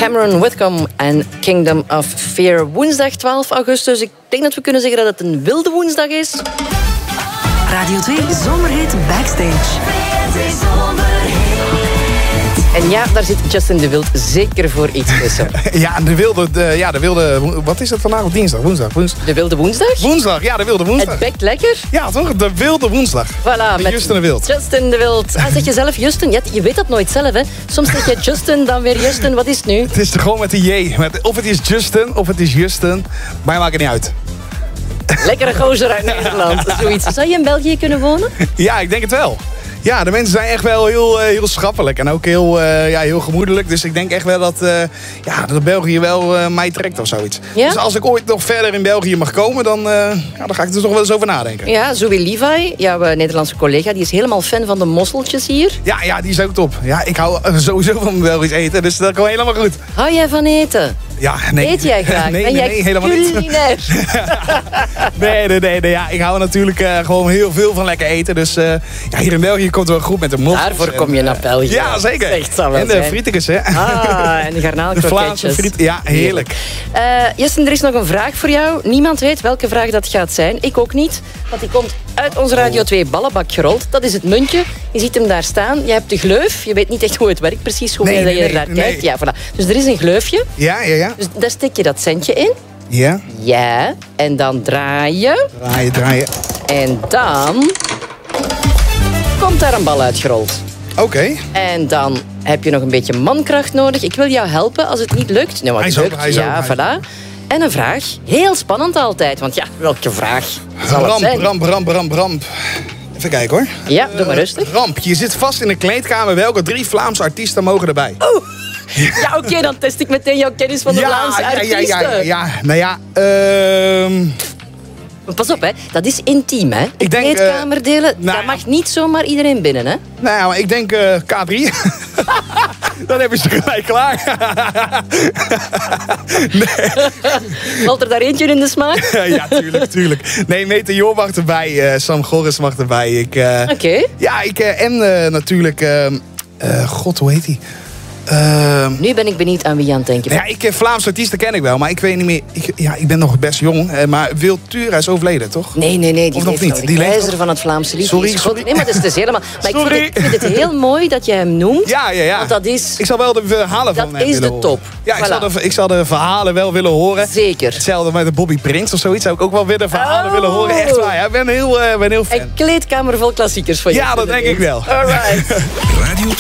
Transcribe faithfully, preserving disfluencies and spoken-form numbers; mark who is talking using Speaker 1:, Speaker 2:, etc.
Speaker 1: Cameron Whitcomb en Kingdom of Fear. Woensdag twaalf augustus. Ik denk dat we kunnen zeggen dat het een wilde woensdag is.
Speaker 2: Radio twee Zomerhit Backstage.
Speaker 1: En ja, daar zit Justin de Wild zeker voor iets tussen.
Speaker 3: Ja, de wilde, de, ja, de wilde... Wat is het vandaag? Op dinsdag? Woensdag? woensdag?
Speaker 1: De wilde woensdag?
Speaker 3: Woensdag, ja, de wilde woensdag.
Speaker 1: Het bekt lekker.
Speaker 3: Ja, toch? De wilde woensdag.
Speaker 1: Voilà, met
Speaker 3: Justin de Wild.
Speaker 1: Justin de Wild. Ah, zeg je zelf Justin? Ja, je weet dat nooit zelf, hè. Soms zeg je Justin, dan weer Justin. Wat is het nu?
Speaker 3: Het is er gewoon met de J. Met, of het is Justin, of het is Justin. Maar je maakt het niet uit.
Speaker 1: Lekkere gozer uit Nederland. Zoiets. Zou je in België kunnen wonen?
Speaker 3: Ja, ik denk het wel. Ja, de mensen zijn echt wel heel, heel schappelijk en ook heel, uh, ja, heel gemoedelijk. Dus ik denk echt wel dat, uh, ja, dat België wel uh, mij trekt of zoiets.
Speaker 1: Ja?
Speaker 3: Dus als ik ooit nog verder in België mag komen, dan, uh, ja, dan ga ik er toch wel eens over nadenken.
Speaker 1: Ja, Zoe Levi, jouw Nederlandse collega, die is helemaal fan van de mosseltjes hier.
Speaker 3: Ja, ja, die is ook top. Ja, ik hou sowieso van Belgisch eten, dus dat komt helemaal goed.
Speaker 1: Hou jij van eten?
Speaker 3: Ja, nee.
Speaker 1: Eet jij graag?
Speaker 3: Nee,
Speaker 1: ben
Speaker 3: nee,
Speaker 1: jij
Speaker 3: nee, helemaal niet.
Speaker 1: culinair?
Speaker 3: nee, nee, nee, nee. Ja, ik hou natuurlijk uh, gewoon heel veel van lekker eten. Dus uh, ja, hier in België komt het wel goed met de mossels.
Speaker 1: Daarvoor kom je naar België.
Speaker 3: Ja, zeker.
Speaker 1: Echt, zal wel
Speaker 3: en de
Speaker 1: zijn.
Speaker 3: frietekes, hè.
Speaker 1: Ah, en de garnaalkroketjes.
Speaker 3: De Vlaamse friet. Ja, heerlijk.
Speaker 1: Uh, Justin, er is nog een vraag voor jou. Niemand weet welke vraag dat gaat zijn. Ik ook niet. Want die komt uit onze Radio twee ballenbak gerold. Dat is het muntje. Je ziet hem daar staan. Je hebt de gleuf. Je weet niet echt hoe het werkt precies. Hoe
Speaker 3: nee,
Speaker 1: nee,
Speaker 3: nee,
Speaker 1: dat je
Speaker 3: nee,
Speaker 1: er naar
Speaker 3: nee.
Speaker 1: kijkt. Ja, voilà. Dus er is een gleufje.
Speaker 3: Ja, ja, ja.
Speaker 1: Dus daar steek je dat centje in.
Speaker 3: Ja.
Speaker 1: Ja. En dan draai je.
Speaker 3: Draaien, draaien.
Speaker 1: En dan komt daar een bal uitgerold.
Speaker 3: Oké. Okay.
Speaker 1: En dan heb je nog een beetje mankracht nodig. Ik wil jou helpen als het niet lukt. Nou,
Speaker 3: hij
Speaker 1: het
Speaker 3: is
Speaker 1: lukt.
Speaker 3: ook, hij is
Speaker 1: ja,
Speaker 3: ook, hij
Speaker 1: voilà. En een vraag. Heel spannend altijd. Want ja, welke vraag zal het
Speaker 3: Ramp,
Speaker 1: zijn?
Speaker 3: ramp, ramp, ramp, ramp. Even kijken hoor.
Speaker 1: Ja, doe maar rustig.
Speaker 3: Uh, ramp, je zit vast in een kleedkamer. Welke drie Vlaamse artiesten mogen erbij?
Speaker 1: Oeh. Ja, oké, okay, dan test ik meteen jouw kennis van de
Speaker 3: ja,
Speaker 1: Vlaamse
Speaker 3: ja,
Speaker 1: artiesten.
Speaker 3: ja, ja, ja, nou ja, ehm...
Speaker 1: Pas op, hè. Dat is intiem, hè.
Speaker 3: Ik denk,
Speaker 1: kleedkamerdelen,
Speaker 3: uh, nou,
Speaker 1: daar mag niet zomaar iedereen binnen, hè.
Speaker 3: Nou ja, maar ik denk uh, K drie. Dan hebben ze gelijk klaar.
Speaker 1: nee. Valt er daar eentje in de smaak?
Speaker 3: ja, tuurlijk, tuurlijk. Nee, Meteor mag erbij, uh, Sam Gorris mag erbij. Uh, Oké.
Speaker 1: Okay.
Speaker 3: Ja, ik, uh, en uh, natuurlijk... Uh, uh, God, hoe heet hij?
Speaker 1: Uh, nu ben ik benieuwd aan wie je aan het denken bent.
Speaker 3: Ja, ik, Vlaamse artiesten ken ik wel, maar ik weet niet meer... Ik, ja, ik ben nog best jong, maar Wil Tura is overleden, toch?
Speaker 1: Nee, nee, nee. Die
Speaker 3: of nog niet?
Speaker 1: De
Speaker 3: die
Speaker 1: keizer van het Vlaamse lied.
Speaker 3: Sorry, sorry.
Speaker 1: Nee, maar dat is dus helemaal... Maar
Speaker 3: sorry.
Speaker 1: Ik, vind het, ik vind het heel mooi dat je hem noemt.
Speaker 3: Ja, ja, ja.
Speaker 1: Want dat is...
Speaker 3: Ik zal wel de verhalen van
Speaker 1: dat
Speaker 3: hem
Speaker 1: is
Speaker 3: willen
Speaker 1: de top.
Speaker 3: horen. Ja,
Speaker 1: voilà.
Speaker 3: ik, zal de, ik zal de verhalen wel willen horen.
Speaker 1: Zeker.
Speaker 3: Hetzelfde met de Bobby Prins of zoiets. Zou ik ook wel weer de verhalen
Speaker 1: oh.
Speaker 3: willen horen. Echt waar, ik ben heel, uh, ben heel fan.
Speaker 1: Een kleedkamer vol klassiekers voor je.
Speaker 3: Ja, dat denk ik wel.
Speaker 1: All right.